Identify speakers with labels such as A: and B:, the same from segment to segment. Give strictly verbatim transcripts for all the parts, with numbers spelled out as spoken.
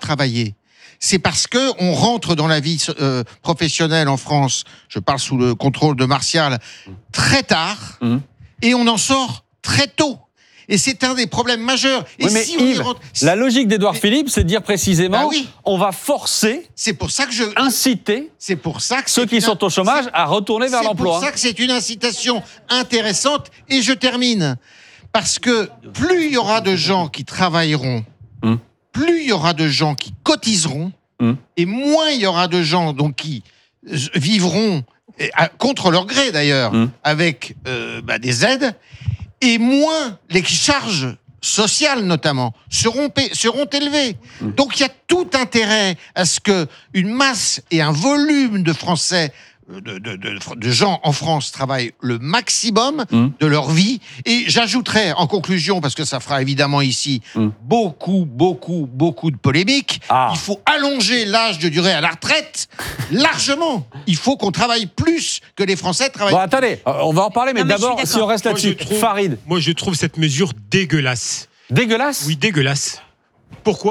A: travailler ? C'est parce que on rentre dans la vie euh, professionnelle en France, je parle sous le contrôle de Martial, très tard, mmh. et on en sort très tôt. Et c'est un des problèmes majeurs. Et
B: oui, mais
A: si
B: Yves,
A: on rentre...
B: la logique d'Édouard mais... Philippe, c'est de dire précisément, bah oui. on va forcer,
A: c'est pour ça que je...
B: inciter
A: c'est pour ça que
B: ceux qui une... sont au chômage à retourner vers
A: c'est
B: l'emploi.
A: C'est pour ça que c'est une incitation intéressante. Et je termine. Parce que plus il y aura de gens qui travailleront, hum. plus il y aura de gens qui cotiseront, hum. et moins il y aura de gens donc, qui vivront, contre leur gré d'ailleurs, hum. avec euh, bah, des aides, et moins les charges sociales notamment seront, seront élevées. Mmh. Donc il y a tout intérêt à ce qu'une masse et un volume de Français, de, de, de, de gens en France travaillent le maximum mmh. de leur vie. Et j'ajouterais en conclusion, parce que ça fera évidemment ici mmh. beaucoup, beaucoup, beaucoup de polémiques, ah. il faut allonger l'âge de durée à la retraite largement. Il faut qu'on travaille plus que les Français travaillent.
B: Bon, attendez, on va en parler, mais, non, mais d'abord, si on reste là-dessus, trouve, Farid.
C: Moi, je trouve cette mesure dégueulasse.
B: Dégueulasse ?
C: Oui, dégueulasse. Pourquoi ?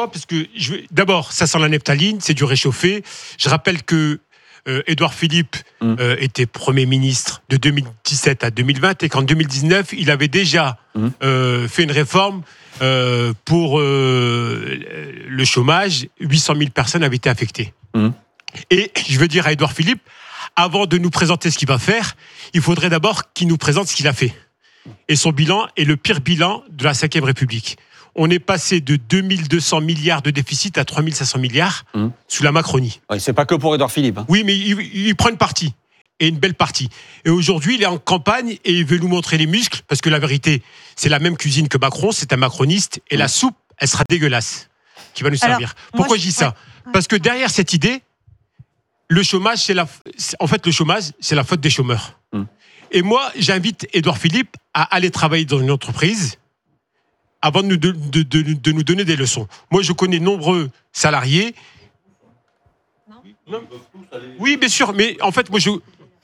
C: Parce que, je... d'abord, ça sent la naphtaline, c'est du réchauffé. Je rappelle que euh, Édouard Philippe mmh. euh, était Premier ministre de deux mille dix-sept à deux mille vingt et qu'en deux mille dix-neuf, il avait déjà mmh. euh, fait une réforme euh, pour euh, le chômage. huit cent mille personnes avaient été affectées. Mmh. Et je veux dire à Édouard Philippe, avant de nous présenter ce qu'il va faire, il faudrait d'abord qu'il nous présente ce qu'il a fait. Et son bilan est le pire bilan de la cinquième République. On est passé de deux mille deux cents milliards de déficit à trois mille cinq cents milliards mmh. sous la Macronie.
B: Oui, c'est pas que pour Édouard Philippe. Hein.
C: Oui, mais il, il prend une partie, et une belle partie. Et aujourd'hui, il est en campagne et il veut nous montrer les muscles, parce que la vérité, c'est la même cuisine que Macron, c'est un macroniste, et mmh. la soupe, elle sera dégueulasse, qui va nous Alors, servir. Pourquoi moi, je dis ça ? ouais. Parce que derrière cette idée, le chômage, c'est la, c'est, en fait, le chômage, c'est la faute des chômeurs. Mmh. Et moi, j'invite Édouard Philippe à aller travailler dans une entreprise avant de nous, de, de, de, de nous donner des leçons. Moi, je connais nombreux salariés. Non. Non. Oui, bien sûr, mais en fait, moi, je...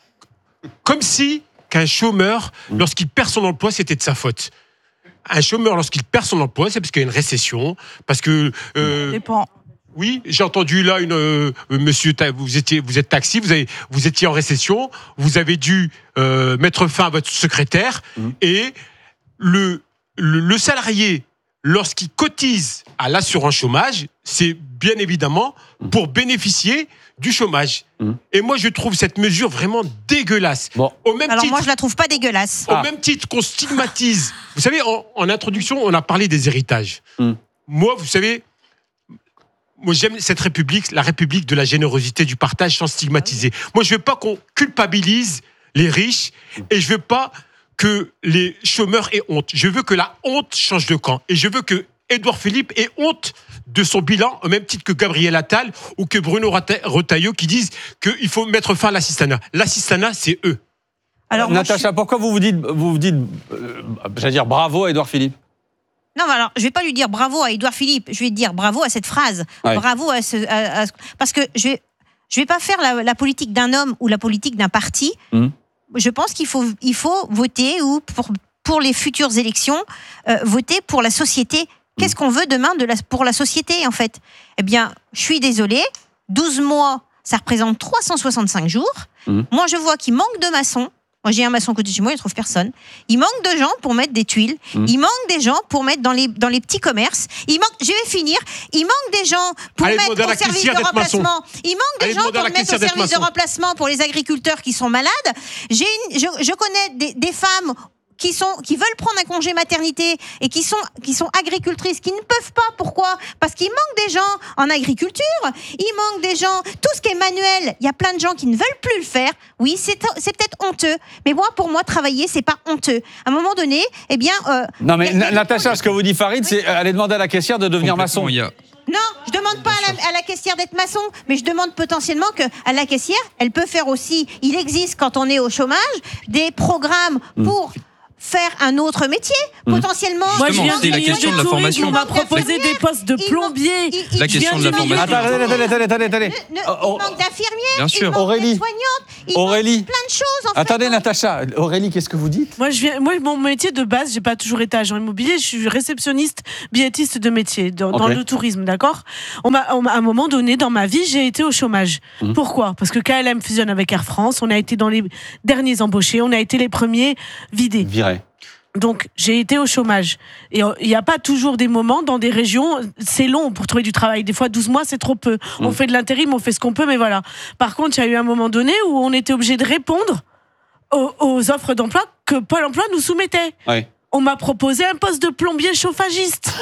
C: comme si qu'un chômeur, mmh. lorsqu'il perd son emploi, c'était de sa faute. Un chômeur, lorsqu'il perd son emploi, c'est parce qu'il y a une récession, parce que... Euh...
D: Ça dépend.
C: Oui, j'ai entendu là une euh, monsieur, vous étiez, vous êtes taxi, vous avez, vous étiez en récession, vous avez dû euh, mettre fin à votre secrétaire mmh. et le, le le salarié, lorsqu'il cotise à l'assurance chômage, c'est bien évidemment pour bénéficier du chômage. Mmh. Et moi, je trouve cette mesure vraiment dégueulasse.
D: Bon. Au même Alors titre, moi, je la trouve pas dégueulasse.
C: Au ah. même titre qu'on stigmatise. Vous savez, en, en introduction, on a parlé des héritages. Mmh. Moi, vous savez. Moi, j'aime cette République, la République de la générosité, du partage sans stigmatiser. Moi, je veux pas qu'on culpabilise les riches et je veux pas que les chômeurs aient honte. Je veux que la honte change de camp. Et je veux que Édouard Philippe ait honte de son bilan, au même titre que Gabriel Attal ou que Bruno Retailleau qui disent qu'il faut mettre fin à l'assistanat. L'assistanat, c'est eux.
B: Alors, Natacha, suis... pourquoi vous vous dites, vous vous dites euh, j'allais dire bravo à Édouard Philippe ?
D: Non, mais alors, je ne vais pas lui dire bravo à Édouard Philippe, je vais dire bravo à cette phrase. Ouais. Bravo à ce. À, à, parce que je ne vais, je vais pas faire la, la politique d'un homme ou la politique d'un parti. Mmh. Je pense qu'il faut, il faut voter, ou pour, pour les futures élections, euh, voter pour la société. Qu'est-ce mmh. qu'on veut demain de la, pour la société, en fait ? Eh bien, je suis désolée, douze mois, ça représente trois cent soixante-cinq jours. Mmh. Moi, je vois qu'il manque de maçons. Moi, j'ai un maçon à côté de chez moi, il ne trouve personne. Il manque de gens pour mettre des tuiles. Mmh. Il manque des gens pour mettre dans les, dans les petits commerces. Il manque, je vais finir. Il manque des gens pour
C: Allez,
D: mettre au service de remplacement. Il manque des
C: Allez,
D: gens pour mettre au service de remplacement pour les agriculteurs qui sont malades. J'ai une, je, je connais des, des femmes qui sont, qui veulent prendre un congé maternité et qui sont, qui sont agricultrices, qui ne peuvent pas. Pourquoi ? Parce qu'il manque des gens en agriculture, il manque des gens, tout ce qui est manuel, il y a plein de gens qui ne veulent plus le faire. Oui, c'est, c'est peut-être honteux, mais moi, pour moi, travailler, c'est pas honteux. À un moment donné, eh bien... Euh,
B: non, mais a, Natacha, ce que vous dit Farid, oui. c'est aller demander à la caissière de devenir maçon.
D: Il y a... Non, je demande pas à la, à la caissière d'être maçon, mais je demande potentiellement que à la caissière, elle peut faire aussi, il existe quand on est au chômage, des programmes pour... Mmh. faire un autre métier, mmh. potentiellement.
E: Moi, je viens
F: c'est la question de la formation.
E: On m'a proposé des postes de plombier.
F: Il, il, la question de la formation.
B: Attends, attendez, attendez, attendez, attendez, attendez.
D: Ne, ne, oh, il manque d'infirmières,
F: bien sûr.
D: il manque
B: Aurélie.
D: de soignantes, il
B: Aurélie.
D: manque plein de choses. En
B: attendez,
D: fait.
B: Natacha. Aurélie, qu'est-ce que vous dites ?
E: Moi, je viens, moi, mon métier de base, j'ai pas toujours été agent immobilier. Je suis réceptionniste, billetiste de métier dans, okay. dans le tourisme, d'accord ? On m'a, on m'a, à un moment donné dans ma vie, j'ai été au chômage. Mmh. Pourquoi ? Parce que K L M fusionne avec Air France. On a été dans les derniers embauchés. On a été les premiers vidés.
B: Virés.
E: Donc, j'ai été au chômage. Et il n'y a pas toujours des moments dans des régions, c'est long pour trouver du travail. Des fois, douze mois, c'est trop peu. Mmh. On fait de l'intérim, on fait ce qu'on peut, mais voilà. Par contre, il y a eu un moment donné où on était obligé de répondre aux, aux offres d'emploi que Pôle emploi nous soumettait.
B: Oui. On
E: m'a proposé un poste de plombier chauffagiste.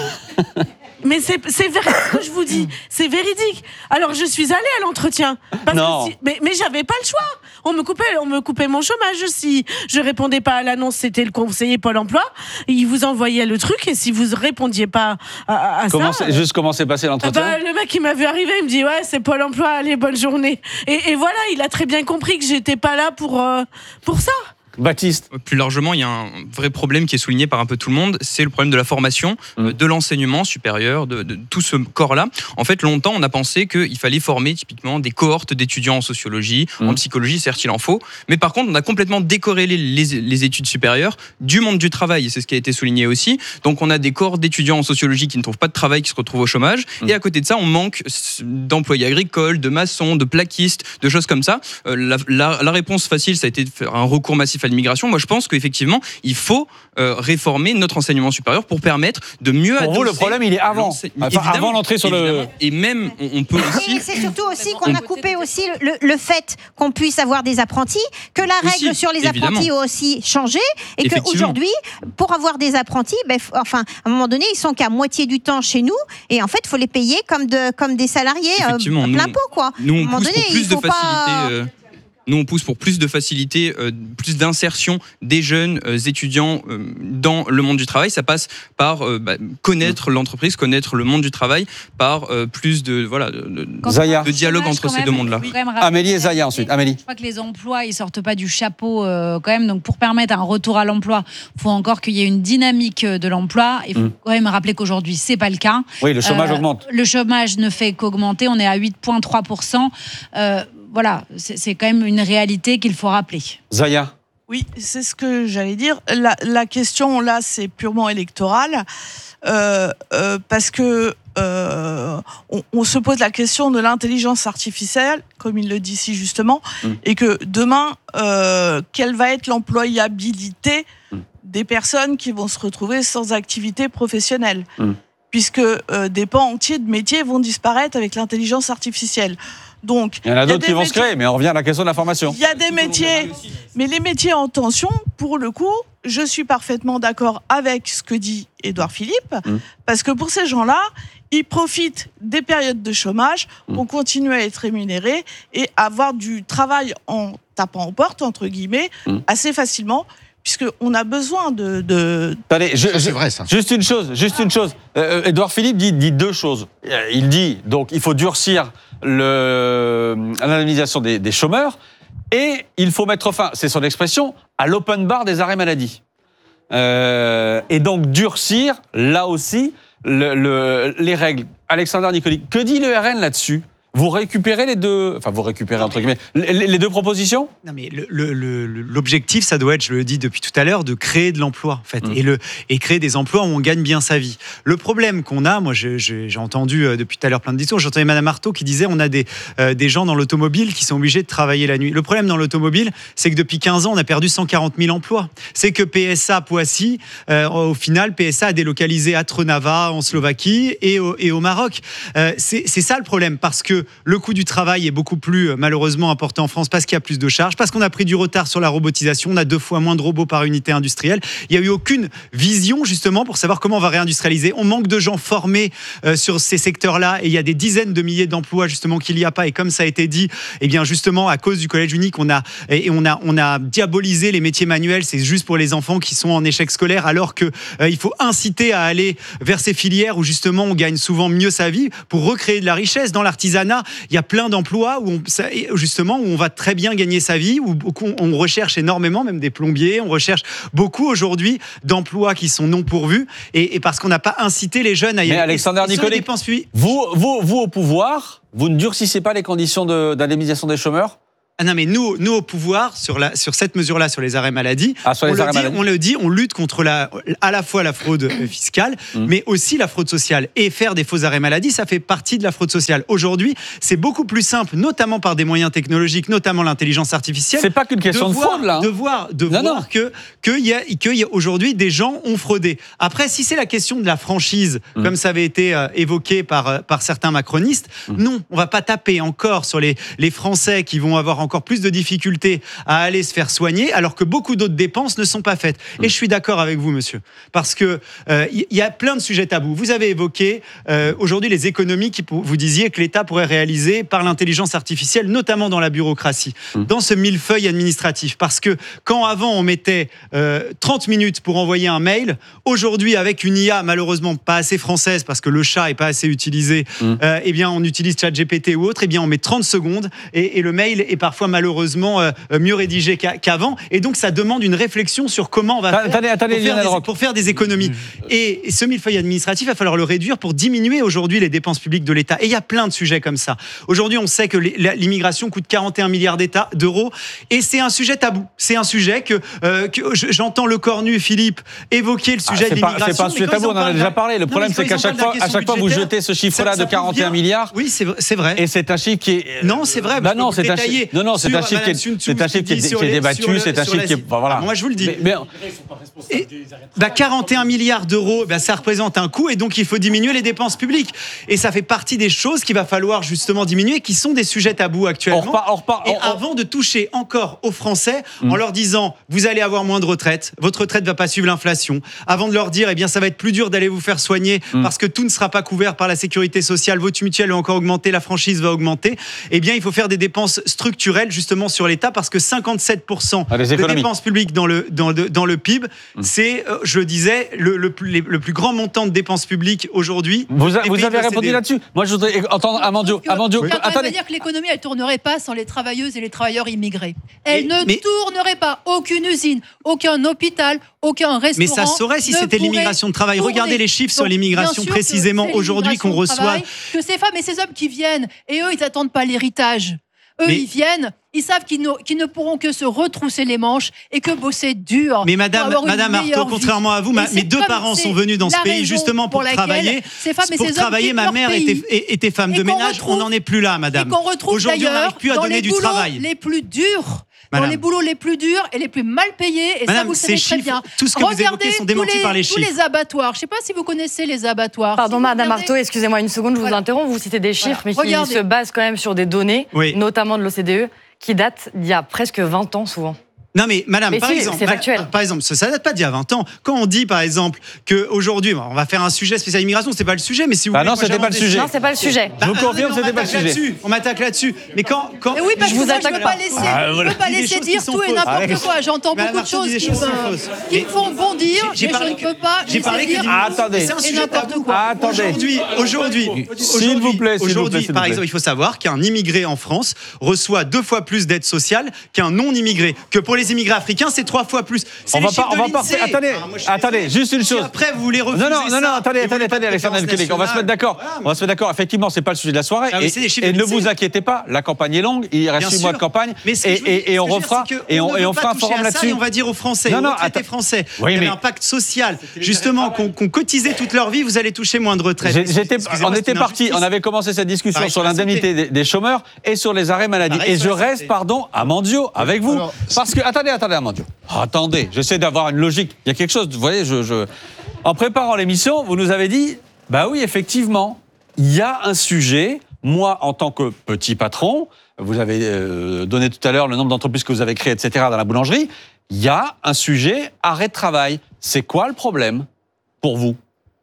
E: Mais c'est, c'est vrai ce que je vous dis, c'est véridique. Alors je suis allée à l'entretien, parce
B: non.
E: que si, mais, mais j'avais pas le choix. On me coupait, on me coupait mon chômage si je répondais pas à l'annonce. C'était le conseiller Pôle Emploi. Il vous envoyait le truc et si vous répondiez pas à, à
B: comment
E: ça,
B: c'est, juste comment s'est passé l'entretien ?
E: Bah, le mec il m'a vu arriver, il me dit ouais c'est Pôle Emploi, allez bonne journée. Et, et voilà, il a très bien compris que j'étais pas là pour euh, pour ça.
B: Baptiste.
F: Plus largement, il y a un vrai problème qui est souligné par un peu tout le monde, c'est le problème de la formation, mmh. de l'enseignement supérieur, de, de tout ce corps-là. En fait, longtemps, on a pensé qu'il fallait former typiquement des cohortes d'étudiants en sociologie, mmh. en psychologie, certes il en faut, mais par contre, on a complètement décorrélé les, les études supérieures du monde du travail, et c'est ce qui a été souligné aussi. Donc, on a des cohortes d'étudiants en sociologie qui ne trouvent pas de travail, qui se retrouvent au chômage, mmh. et à côté de ça, on manque d'employés agricoles, de maçons, de plaquistes, de choses comme ça. Euh, la, la, la réponse facile, ça a été de faire un recours massif à l'immigration. Moi, je pense qu'effectivement, il faut euh, réformer notre enseignement supérieur pour permettre de mieux adresser...
B: Pour vous, le problème, il est avant. Enfin, avant l'entrée sur
F: évidemment.
B: le...
F: Et même, on, on peut aussi...
D: Et c'est surtout aussi qu'on a coupé aussi le, le fait qu'on puisse avoir des apprentis, que la règle aussi, sur les évidemment. apprentis a aussi changé, et qu'aujourd'hui, pour avoir des apprentis, ben, enfin, à un moment donné, ils sont qu'à moitié du temps chez nous, et en fait, il faut les payer comme, de, comme des salariés euh, plein
F: nous,
D: pot, quoi.
F: Nous, on
D: à un moment
F: pousse
D: donné,
F: pour plus
D: il faut
F: de facilité...
D: pas...
F: Euh... Nous, on pousse pour plus de facilité, euh, plus d'insertion des jeunes euh, étudiants euh, dans le monde du travail. Ça passe par euh, bah, connaître mmh. l'entreprise, connaître le monde du travail, par euh, plus de, voilà, de, de, de dialogue entre ces même, deux mondes-là.
B: Oui. Amélie et Zaya ensuite. Amélie.
G: Je crois que les emplois, ils sortent pas du chapeau euh, quand même. Donc, pour permettre un retour à l'emploi, il faut encore qu'il y ait une dynamique de l'emploi. Il faut mmh. quand même rappeler qu'aujourd'hui, c'est pas le cas.
B: Oui, le chômage
G: euh,
B: augmente.
G: Le chômage ne fait qu'augmenter. On est à huit virgule trois pour cent. Euh, Voilà, c'est, c'est quand même une réalité qu'il faut rappeler.
B: Zaya.
H: Oui, c'est ce que j'allais dire. La, la question, là, c'est purement électorale, euh, euh, parce que euh, on, on se pose la question de l'intelligence artificielle, comme il le dit si justement, mmh. et que demain, euh, quelle va être l'employabilité mmh. des personnes qui vont se retrouver sans activité professionnelle, mmh. puisque euh, des pans entiers de métiers vont disparaître avec l'intelligence artificielle. Donc,
B: il y en a d'autres qui vont métiers... se créer, mais on revient à la question de la formation.
H: Il y a des métiers, mais les métiers en tension, pour le coup, je suis parfaitement d'accord avec ce que dit Édouard Philippe, mmh. parce que pour ces gens-là, ils profitent des périodes de chômage mmh. pour continuer à être rémunérés et avoir du travail en tapant aux portes, entre guillemets, mmh. assez facilement. Puisqu'on a besoin de... de...
B: Attendez, je, ça, c'est vrai, ça. Juste une chose, juste une chose. Euh, Édouard Philippe dit, dit deux choses. Il dit, donc, il faut durcir le, l'indemnisation des, des chômeurs et il faut mettre fin, c'est son expression, à l'open bar des arrêts maladie. Euh, et donc, durcir, là aussi, le, le, les règles. Alexandre Nicoli, que dit l'E R N là-dessus ? Vous récupérez les deux, enfin vous récupérez entre guillemets les, les deux propositions ?
I: Non mais le, le, le, l'objectif, ça doit être, je le dis depuis tout à l'heure, de créer de l'emploi en fait, mmh. et le et créer des emplois où on gagne bien sa vie. Le problème qu'on a, moi je, je, j'ai entendu euh, depuis tout à l'heure plein de discours, j'entendais Madame Artaud qui disait on a des euh, des gens dans l'automobile qui sont obligés de travailler la nuit. Le problème dans l'automobile, c'est que depuis quinze ans, on a perdu cent quarante mille emplois. C'est que P S A Poissy, euh, au final, P S A a délocalisé à Trnava en Slovaquie et au, et au Maroc. Euh, c'est c'est ça le problème, parce que le coût du travail est beaucoup plus malheureusement important en France parce qu'il y a plus de charges, parce qu'on a pris du retard sur la robotisation, on a deux fois moins de robots par unité industrielle. Il n'y a eu aucune vision justement pour savoir comment on va réindustrialiser. On manque de gens formés euh, sur ces secteurs-là et il y a des dizaines de milliers d'emplois justement qu'il n'y a pas. Et comme ça a été dit, eh bien justement à cause du collège unique, on a et on a on a diabolisé les métiers manuels. C'est juste pour les enfants qui sont en échec scolaire, alors que euh, il faut inciter à aller vers ces filières où justement on gagne souvent mieux sa vie pour recréer de la richesse dans l'artisanat. l'artisanat. Il y a plein d'emplois où on, ça, justement où on va très bien gagner sa vie, où on, on recherche énormément, même des plombiers. On recherche beaucoup aujourd'hui d'emplois qui sont non pourvus et, et parce qu'on n'a pas incité les jeunes à y
B: aller. Mais Alexander Nicolic, vous, vous, vous au pouvoir, vous ne durcissez pas les conditions de, d'indemnisation des chômeurs ?
I: Ah non, mais nous, nous au pouvoir, sur, la, sur cette mesure-là, sur les arrêts maladie,
B: ah, sur
I: on,
B: les
I: le
B: arrêts
I: dit,
B: maladie.
I: on le dit, on lutte contre la, à la fois la fraude fiscale, mmh. mais aussi la fraude sociale. Et faire des faux arrêts maladie, ça fait partie de la fraude sociale. Aujourd'hui, c'est beaucoup plus simple, notamment par des moyens technologiques, notamment l'intelligence artificielle.
B: C'est pas qu'une question de, de fraude, là. Hein.
I: De voir, de non, voir non. que qu'il y a, qu'il y a aujourd'hui des gens ont fraudé. Après, si c'est la question de la franchise, mmh. comme ça avait été euh, évoqué par, par certains macronistes, mmh. non, on va pas taper encore sur les, les Français qui vont avoir encore plus de difficultés à aller se faire soigner, alors que beaucoup d'autres dépenses ne sont pas faites. Et je suis d'accord avec vous, monsieur, parce que il euh, y a plein de sujets tabous. Vous avez évoqué euh, aujourd'hui les économies qui vous disiez que l'État pourrait réaliser par l'intelligence artificielle, notamment dans la bureaucratie, mmh. dans ce millefeuille administratif. Parce que quand avant on mettait euh, trente minutes pour envoyer un mail, aujourd'hui avec une I A malheureusement pas assez française parce que le chat est pas assez utilisé, mmh. euh, eh bien on utilise ChatGPT ou autre, eh bien on met trente secondes et, et le mail est parfois malheureusement mieux rédigé qu'avant, et donc ça demande une réflexion sur comment on va faire,
B: attendez, attendez,
I: pour, faire des, pour faire des économies. Et ce millefeuille administratif, il va falloir le réduire pour diminuer aujourd'hui les dépenses publiques de l'État. Et il y a plein de sujets comme ça. Aujourd'hui, on sait que l'immigration coûte quarante et un milliards d'euros, et c'est un sujet tabou. C'est un sujet que, euh, que j'entends le cornu, Philippe, évoquer le sujet ah, de l'immigration.
B: C'est pas un sujet tabou, on en a déjà parlé. Le non, problème, c'est qu'à chaque fois, à chaque fois, vous jetez ce chiffre-là de quarante et un milliards.
I: Oui, c'est vrai.
B: Et c'est un chiffre qui est.
I: Non, c'est vrai.
B: Bah non, c'est un chiffre. Non, non, c'est un chiffre qui est. C'est un chiffre qui est, qui est débattu, c'est un chiffre qui est. Enfin, voilà.
I: Ah, moi, je vous le dis. Mais, mais, et, bah, quarante et un milliards d'euros, bah, ça représente un coût, et donc il faut diminuer les dépenses publiques. Et ça fait partie des choses qu'il va falloir justement diminuer, qui sont des sujets tabous actuellement.
B: On repart, on repart,
I: et
B: on,
I: avant de toucher encore aux Français, mmh. en leur disant, vous allez avoir moins de retraite, votre retraite ne va pas suivre l'inflation, avant de leur dire, eh bien, ça va être plus dur d'aller vous faire soigner mmh. parce que tout ne sera pas couvert par la sécurité sociale, votre mutuelle va encore augmenter, la franchise va augmenter, eh bien, il faut faire des dépenses structurelles justement sur l'État, parce que cinquante-sept pour cent ah, des dépenses publiques dans le, dans le, dans le P I B, mmh. c'est, euh, je le disais, le, le, plus, le plus grand montant de dépenses publiques aujourd'hui.
B: Vous, a, vous avez répondu là-dessus. Moi, je voudrais entendre Amandio. Amandio,
J: oui.
B: attendez.
J: Ça veut dire que l'économie, elle ne tournerait pas sans les travailleuses et les travailleurs immigrés. Elle mais, ne mais... tournerait pas. Aucune usine, aucun hôpital, aucun restaurant.
I: Mais ça saurait si c'était l'immigration de travail. Tourner. Regardez les chiffres sur l'immigration précisément aujourd'hui qu'on reçoit.
J: Que ces femmes et ces hommes qui viennent, et eux, ils n'attendent pas l'héritage. Eux, mais... ils viennent, ils savent qu'ils ne, qu'ils ne pourront que se retrousser les manches et que bosser dur.
I: Mais madame, madame Artaud, contrairement à vous, ma, mes deux parents sont venus dans ce pays justement pour, pour travailler.
J: Ces femmes et
I: pour
J: ces
I: travailler, ma mère était, était femme de ménage. On n'en est plus là, madame.
J: Et qu'on retrouve
I: aujourd'hui, on n'arrive plus à donner du travail.
J: Les plus durs. Dans les boulots les plus durs et les plus mal payés, et
I: Madame,
J: ça vous le savez très bien.
I: Tout ce que
J: Regardez
I: vous évoquez sont démentis
J: les,
I: par les chiffres.
J: Tous les abattoirs. Je ne sais pas si vous connaissez les abattoirs.
K: Pardon,
J: si
K: Madame
J: regardez...
K: Artaud, excusez-moi une seconde, je vous voilà. interromps. Vous citez des chiffres, voilà. mais
J: Regardez.
K: qui se basent quand même sur des données,
I: oui.
K: notamment de l'O C D E, qui datent d'il y a presque vingt ans souvent.
I: Non mais madame,
K: mais
I: par,
K: si,
I: exemple,
K: par,
I: par exemple, ça ne date pas d'il y a vingt ans. Quand on dit par exemple qu'aujourd'hui, on va faire un sujet spécial immigration, c'est pas le sujet, mais si vous
B: bah
I: voulez,
B: non, c'était pas le sujet.
K: Non, c'est pas le sujet.
B: Je vous confirme, c'était pas le sujet.
I: On m'attaque là-dessus. Mais quand, quand
J: et oui, parce
K: je
J: que
K: vous
J: moi,
K: attaque
J: je ne veux pas laisser,
B: ah, voilà.
J: je veux pas laisser dire tout et n'importe quoi. J'entends beaucoup de choses qui me, qui me font bondir, mais je ne peux pas laisser dire
B: attendez,
J: et n'importe quoi.
B: Attendez.
I: Aujourd'hui, aujourd'hui,
B: s'il vous plaît,
I: aujourd'hui, par exemple, il faut savoir qu'un immigré en France reçoit deux fois plus d'aide sociale qu'un non-immigré. Que pour les immigrés africains, c'est trois fois plus.
B: On va pas, on va pas. Attendez,
I: ah,
B: attendez, juste une chose.
I: Après, vous voulez refuser
B: non, non, non, non,
I: ça,
B: attendez, attendez, attendez, Alexander Nicolic, on va se mettre d'accord. Voilà, mais... On va se mettre d'accord. Effectivement, c'est pas le sujet de la soirée. Ah, et et ne vous inquiétez pas, la campagne est longue. Il reste six mois de campagne. Et, et, et on refera, et on, et on fera un forum là-dessus.
I: On va dire aux Français, aux retraités français, il y avait un pacte social, justement, qu'on cotisait toute leur vie. Vous allez toucher moins de retraite.
B: On était parti, on avait commencé cette discussion sur l'indemnité des chômeurs et sur les arrêts maladie. Et je reste, pardon, Amandio, avec vous, parce que attendez, attendez, Amandio. Attendez, j'essaie d'avoir une logique. Il y a quelque chose, vous voyez, je, je... en préparant l'émission, vous nous avez dit, bah oui, effectivement, il y a un sujet. Moi, en tant que petit patron, vous avez euh, donné tout à l'heure le nombre d'entreprises que vous avez créées, et cetera, dans la boulangerie. Il y a un sujet arrêt de travail. C'est quoi le problème pour vous ?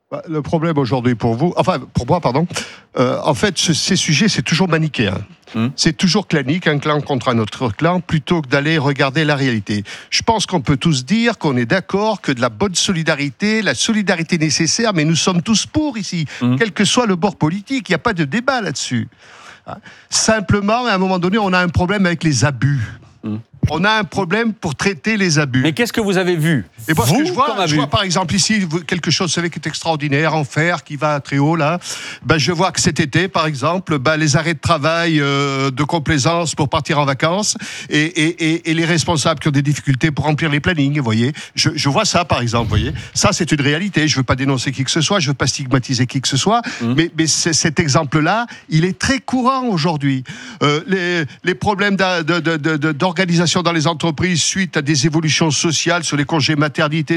L: Le problème aujourd'hui pour vous, enfin pour moi, pardon, euh, en fait, ce, ces sujets, c'est toujours manichéen. Mmh. C'est toujours clanique, un clan contre un autre clan, plutôt que d'aller regarder la réalité. Je pense qu'on peut tous dire qu'on est d'accord que de la bonne solidarité, la solidarité nécessaire, mais nous sommes tous pour ici, mmh. quel que soit le bord politique, il n'y a pas de débat là-dessus. Simplement, à un moment donné, on a un problème avec les abus. Mmh. On a un problème pour traiter les abus.
B: Mais qu'est-ce que vous avez vu?
L: Et parce
B: vous,
L: que je vois, je vois par exemple ici quelque chose qui est extraordinaire en fer qui va très haut là. Ben, je vois que cet été par exemple, ben, les arrêts de travail euh, de complaisance pour partir en vacances et, et, et, et les responsables qui ont des difficultés pour remplir les plannings. Vous voyez, je, je vois ça par exemple. Vous voyez, ça c'est une réalité. Je veux pas dénoncer qui que ce soit, je veux pas stigmatiser qui que ce soit, mmh. mais, mais cet exemple-là, il est très courant aujourd'hui. Euh, les, les problèmes d'a, de, de, de, d'organisation dans les entreprises suite à des évolutions sociales sur les congés maternité,